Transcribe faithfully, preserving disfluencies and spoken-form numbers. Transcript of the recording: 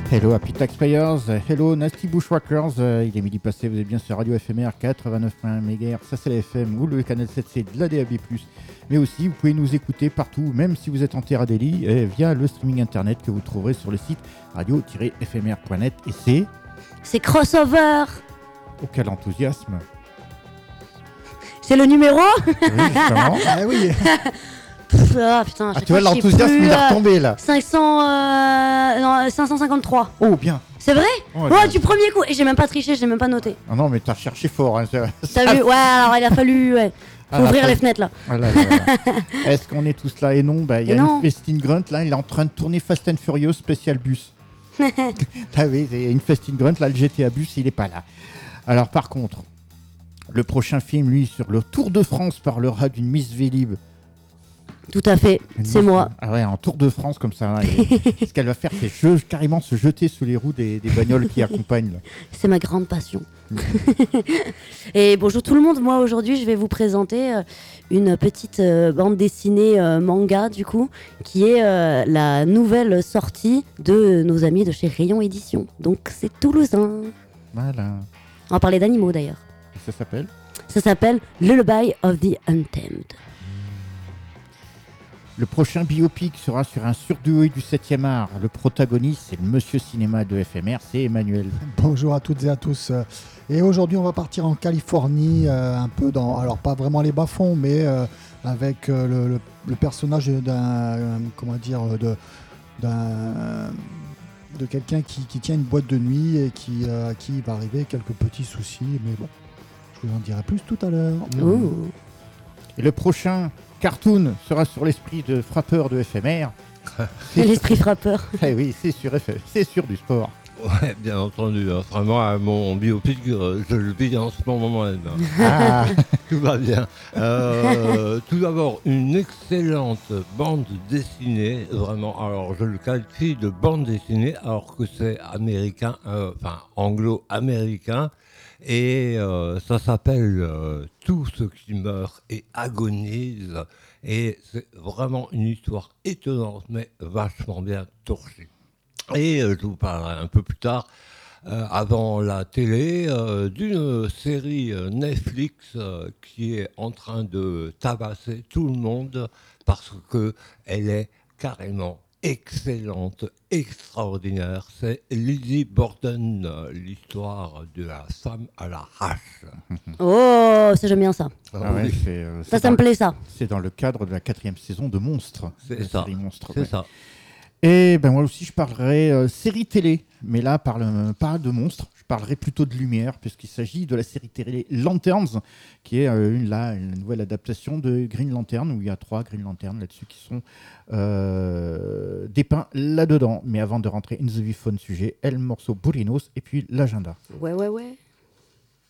Hello Happy Taxpayers, hello Nasty Bushwhackers, euh, il est midi passé, vous êtes bien sur Radio F M R quatre-vingt-neuf virgule un mégahertz, ça c'est la F M ou le canal sept C de la D A B plus, mais aussi vous pouvez nous écouter partout, même si vous êtes en Terra Delhi, et via le streaming internet que vous trouverez sur le site radio tiret f m r point net et c'est... C'est Crossover. Oh quel enthousiasme. C'est le numéro. Oui justement. Ah oui. Ah putain, Ah tu vois l'enthousiasme il est retombé là. cinq cents, euh, non, cinq cent cinquante-trois. Oh bien. C'est vrai? Oh, Ouais, du premier coup. Et j'ai même pas triché, j'ai même pas noté. Ah non mais t'as cherché fort. Hein, T'as vu? Ouais, alors il a fallu ouais. Faut Ah, ouvrir là, les fenêtres là. Voilà, voilà. Est-ce qu'on est tous là? Et non, bah il y a Et une non. Festin Grunt là, il est en train de tourner Fast and Furious spécial bus. Ah oui, il y a une Festin Grunt là, le G T A bus, il est pas là. Alors par contre, le prochain film, lui, sur le Tour de France, parlera d'une Miss Vélib. Tout à fait, Une c'est Miss- moi. Ah ouais, en Tour de France comme ça. Hein, et ce qu'elle va faire, c'est je- carrément se jeter sous les roues des, des bagnoles qui accompagnent. Là. C'est ma grande passion. Et bonjour tout le monde, moi aujourd'hui je vais vous présenter euh, une petite euh, bande dessinée euh, manga du coup, qui est euh, la nouvelle sortie de nos amis de chez Rayon Édition. Donc c'est toulousain. Voilà. On va parler d'animaux d'ailleurs. Et ça s'appelle Ça s'appelle Lullaby of the Untamed. Le prochain biopic sera sur un surdoué du septième art. Le protagoniste, c'est le monsieur cinéma de F M R, c'est Emmanuel. Bonjour à toutes et à tous. Et aujourd'hui, on va partir en Californie, euh, un peu dans, alors pas vraiment les bas-fonds, mais euh, avec euh, le, le, le personnage d'un, euh, comment dire, de, d'un, de quelqu'un qui, qui tient une boîte de nuit et qui, euh, à qui il va arriver quelques petits soucis. Mais bon, je vous en dirai plus tout à l'heure. Oh. Et le prochain cartoon sera sur l'esprit de frappeur de F M R. L'esprit frappeur. Eh oui, c'est sur F M, c'est sur du sport. Ouais, bien entendu. Hein. Vraiment, à mon biopic, euh, je le vis en ce moment même. Ah, Tout va bien. Euh, tout d'abord, une excellente bande dessinée. Vraiment, alors je le qualifie de bande dessinée, alors que c'est américain, euh, enfin anglo-américain. Et euh, ça s'appelle euh, Tout ce qui meurt et agonise. Et c'est vraiment une histoire étonnante, mais vachement bien torchée. Et euh, je vous parlerai un peu plus tard, euh, avant la télé, euh, d'une série euh, Netflix euh, qui est en train de tabasser tout le monde parce qu'elle est carrément excellente, extraordinaire. C'est Lizzie Borden, euh, l'histoire de la femme à la hache. Oh, ça j'aime bien ça. ah ouais, c'est, euh, Ça, c'est ça dans, me plaît ça. c'est dans le cadre de la quatrième saison de Monstres. C'est la ça. série Monstres, C'est ouais. ça. Et ben moi aussi je parlerai euh, série télé, mais là parle pas de monstres, je parlerai plutôt de lumière puisqu'il s'agit de la série télé Lanterns, qui est euh, une là une nouvelle adaptation de Green Lantern où il y a trois Green Lantern là-dessus qui sont euh, dépeints là-dedans. Mais avant de rentrer in the vif fun sujet, El Morceau Bourrinos et puis l'agenda. Ouais, ouais, ouais.